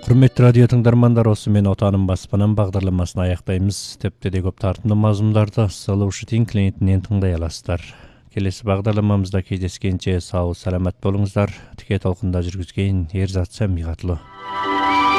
Құрметті радио тыңдармандар, осымен Отаным баспанам бағдарламасын аяқтаймыз. Тіпті де көп тартымды мазмұндарды Solution клиентінен тыңдай аласыздар. Келесі бағдарламамызда кездескенше сау саламат болыңыздар. Тіке толқында жүргізген Ерзат Сәмиғатұлы.